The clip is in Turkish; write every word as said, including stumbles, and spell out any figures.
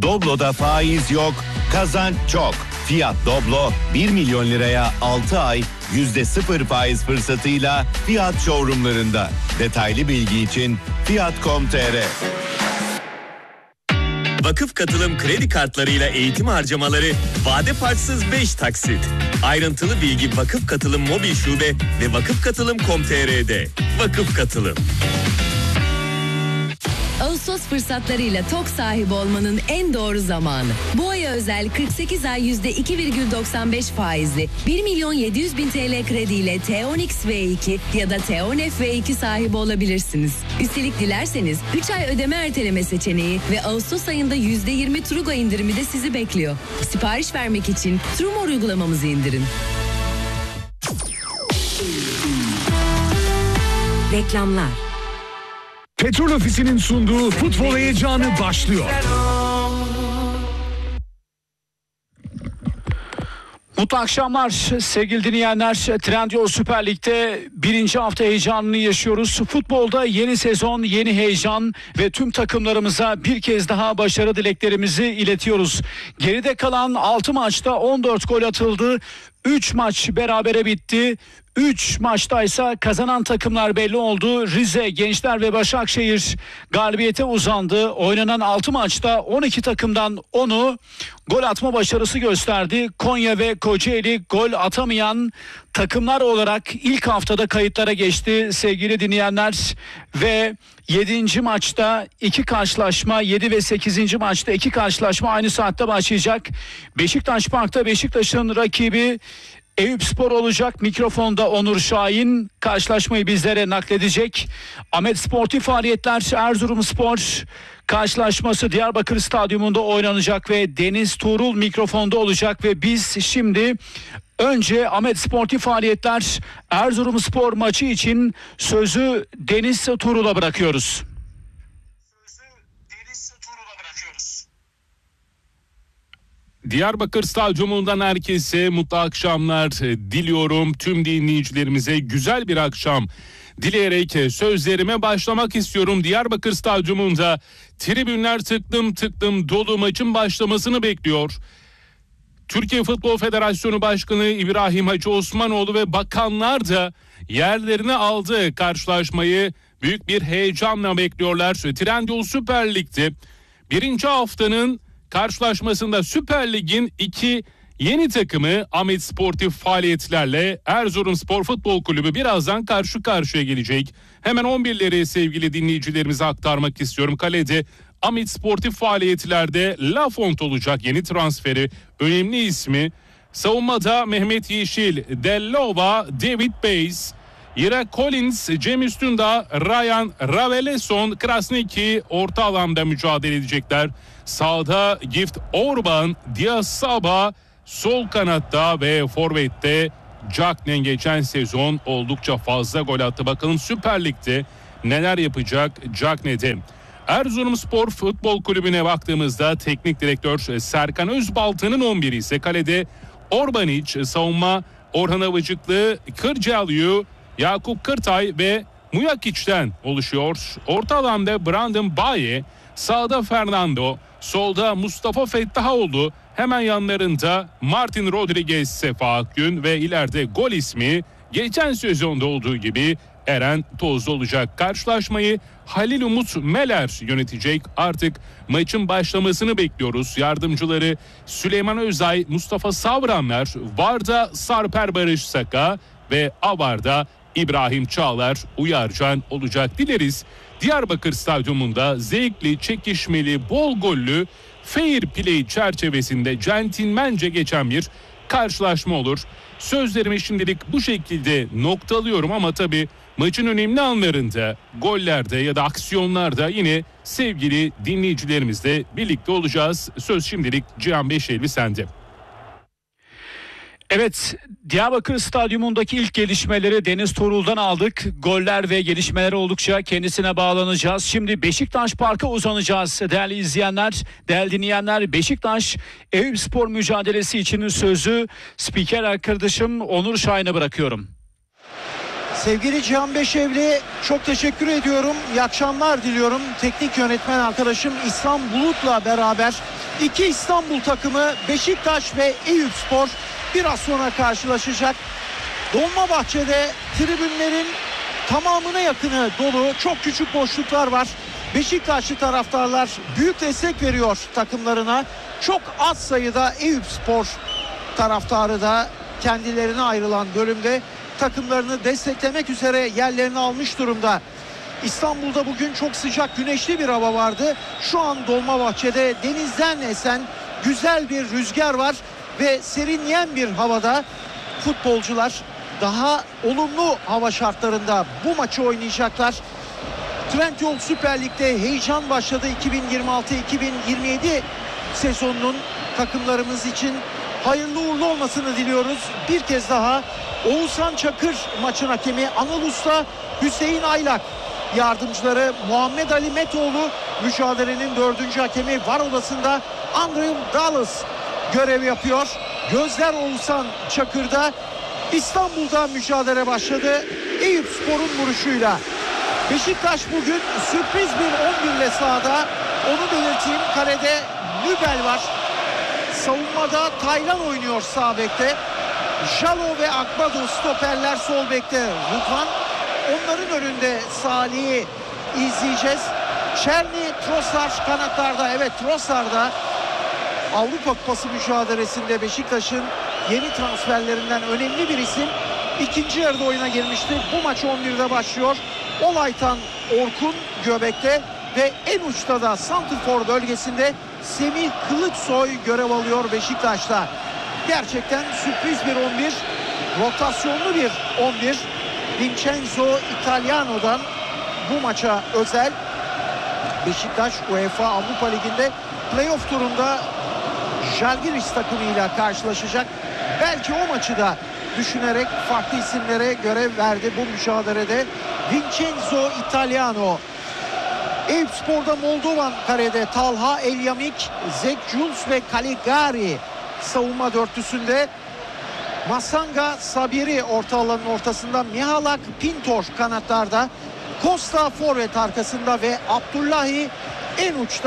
Doblo'da faiz yok, kazanç çok. Fiat Doblo bir milyon liraya altı ay yüzde sıfır faiz fırsatıyla Fiat showroomlarında. Detaylı bilgi için fiyat nokta com nokta tr. Vakıf Katılım kredi kartlarıyla eğitim harcamaları vade farksız beş taksit. Ayrıntılı bilgi Vakıf Katılım mobil şube ve vakıf katılım nokta com nokta tr'de. Vakıf Katılım. Ağustos fırsatlarıyla TOK sahibi olmanın en doğru zamanı. Bu aya özel kırk sekiz ay yüzde iki virgül doksan beş faizli bir milyon yedi yüz bin T L krediyle T on X V iki ya da T on F V iki sahibi olabilirsiniz. Üstelik dilerseniz üç ay ödeme erteleme seçeneği ve Ağustos ayında yüzde yirmi Trugo indirimi de sizi bekliyor. Sipariş vermek için Trumor uygulamamızı indirin. Reklamlar. Petrol Ofisi'nin sunduğu futbol heyecanı başlıyor. Mutlu akşamlar sevgili dinleyenler. Trendyol Süper Lig'de birinci hafta heyecanını yaşıyoruz. Futbolda yeni sezon, yeni heyecan ve tüm takımlarımıza bir kez daha başarı dileklerimizi iletiyoruz. Geride kalan altı maçta on dört gol atıldı. üç maç berabere bitti. üç maçtaysa kazanan takımlar belli oldu. Rize, Gençler ve Başakşehir galibiyete uzandı. Oynanan altı maçta on iki takımdan onu gol atma başarısı gösterdi. Konya ve Kocaeli gol atamayan takımlar olarak ilk haftada kayıtlara geçti sevgili dinleyenler. Ve yedinci maçta iki karşılaşma, yedi ve sekizinci maçta iki karşılaşma aynı saatte başlayacak. Beşiktaş Park'ta Beşiktaş'ın rakibi Eyüpspor olacak. Mikrofonda Onur Şahin karşılaşmayı bizlere nakledecek. Ahmet Sportif Faaliyetler Erzurumspor karşılaşması Diyarbakır Stadyumunda oynanacak ve Deniz Tuğrul mikrofonda olacak ve biz şimdi önce Ahmet Sportif Faaliyetler Erzurumspor maçı için sözü Deniz Tuğrul'a bırakıyoruz. Diyarbakır Stadyumundan herkese mutlu akşamlar diliyorum. Tüm dinleyicilerimize güzel bir akşam dileyerek sözlerime başlamak istiyorum. Diyarbakır Stadyumunda tribünler tıklım tıklım dolu, maçın başlamasını bekliyor. Türkiye Futbol Federasyonu Başkanı İbrahim Hacı Osmanoğlu ve bakanlar da yerlerini aldı. Karşılaşmayı büyük bir heyecanla bekliyorlar. Trendyol Süper Lig'de birinci haftanın karşılaşmasında Süper Lig'in iki yeni takımı Ahmet Sportif Faaliyetlerle Erzurumspor Futbol Kulübü birazdan karşı karşıya gelecek. Hemen on birleri sevgili dinleyicilerimize aktarmak istiyorum. Kalede Ahmet Sportif Faaliyetlerde Lafont olacak, yeni transferi, önemli ismi. Savunmada Mehmet Yeşil, Dellova, David Bays, Ira Collins, Cem Üstündağ, Ryan Raveleson, Krasniki orta alanda mücadele edecekler. Sağda Gift Orban, Diaz Saba, sol kanatta ve forvette Cagney geçen sezon oldukça fazla gol attı. Bakalım Süper Lig'de neler yapacak Cagney'de. Erzurumspor Futbol Kulübü'ne baktığımızda teknik direktör Serkan Özbaltı'nın on biri ise kalede Orbanic, savunma Orhan Avıcıklı, Kırcaaliyu, Yakup Kırtay ve Muyakic'ten oluşuyor. Orta alanda Brandon Baye, sağda Fernando, solda Mustafa Fettahoğlu, hemen yanlarında Martin Rodriguez, Sefa Akgün ve ileride gol ismi geçen sezonda olduğu gibi Eren Tozlu olacak. Karşılaşmayı Halil Umut Meler yönetecek. Artık maçın başlamasını bekliyoruz. Yardımcıları Süleyman Özay, Mustafa Savranlar, Varda Sarper Barış Saka ve Avar'da İbrahim Çağlar, Uyarcan olacak. Dileriz Diyarbakır Stadyumunda zevkli, çekişmeli, bol gollü, fair play çerçevesinde centilmence geçen bir karşılaşma olur. Sözlerimi şimdilik bu şekilde noktalıyorum ama tabii maçın önemli anlarında, gollerde ya da aksiyonlarda yine sevgili dinleyicilerimizle birlikte olacağız. Söz şimdilik Cihan Beşelvi sende. Evet, Diyarbakır Stadyumundaki ilk gelişmeleri Deniz Tuğrul'dan aldık. Goller ve gelişmeler oldukça kendisine bağlanacağız. Şimdi Beşiktaş Park'a uzanacağız değerli izleyenler, değerli dinleyenler. Beşiktaş Eyüpspor mücadelesi için sözü spiker arkadaşım Onur Şahin'e bırakıyorum. Sevgili Cihan Beşevli, çok teşekkür ediyorum. İyi akşamlar diliyorum. Teknik yönetmen arkadaşım İslam Bulut'la beraber İki İstanbul takımı Beşiktaş ve Eyüpspor biraz sonra karşılaşacak. Dolmabahçe'de tribünlerin tamamına yakını dolu, çok küçük boşluklar var. Beşiktaşlı taraftarlar büyük destek veriyor takımlarına. Çok az sayıda Eyüpspor taraftarı da kendilerine ayrılan bölümde takımlarını desteklemek üzere yerlerini almış durumda. İstanbul'da bugün çok sıcak, güneşli bir hava vardı. Şu an Dolmabahçe'de denizden esen güzel bir rüzgar var ve serinleyen bir havada futbolcular daha olumlu hava şartlarında bu maçı oynayacaklar. Trendyol Süper Lig'de heyecan başladı. iki bin yirmi altı iki bin yirmi yedi sezonunun takımlarımız için hayırlı uğurlu olmasını diliyoruz. Bir kez daha Oğuzhan Çakır maçın hakemi, Anıl Usta, Hüseyin Aylak yardımcıları, Muhammed Ali Metoğlu mücadelenin dördüncü hakemi, var odasında Andrew Dallas görev yapıyor. Gözler Oğuzhan Çakır'da. İstanbul'da mücadele başladı Eyüpspor'un vuruşuyla. Beşiktaş bugün sürpriz bir on bir ile sahada. Onu belirteyim. Kalede Nübel var. Savunmada Taylan oynuyor sağ bekte. Jalo ve Akbado stoperler sol bekte. Rıdvan. Onların önünde Salih'i izleyeceğiz. Çerni, Trossard kanatlarda. Evet, Trossard da Avrupa Kupası mücadelesinde Beşiktaş'ın yeni transferlerinden önemli bir isim. İkinci yarıda oyuna girmişti. Bu maç on birde başlıyor. Olaytan Orkun göbekte ve en uçta da santrfor bölgesinde Semih Kılıçsoy görev alıyor Beşiktaş'ta. Gerçekten sürpriz bir on bir, rotasyonlu bir on bir. Vincenzo Italiano'dan bu maça özel. Beşiktaş UEFA Avrupa Ligi'nde playoff turunda Žalgiris takımıyla karşılaşacak. Belki o maçı da düşünerek farklı isimlere görev verdi bu mücadelede Vincenzo Italiano. Eyüpspor'da Moldovan karede Talha Elyamik, Zek Jules ve Caligari savunma dörtlüsünde. Masanga Sabiri orta alanın ortasında, Mihalak Pintor kanatlarda, Costa forvet arkasında ve Abdullahi en uçta.